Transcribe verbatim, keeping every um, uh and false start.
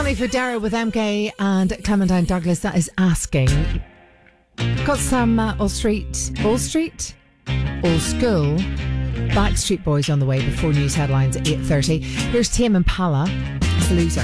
Johnny Fodera with M K and Clementine Douglas. That is Asking. Got some uh, All Street, All Street, All School, Backstreet Boys on the way before news headlines at eight thirty. Here's Tame Impala. It's The Loser.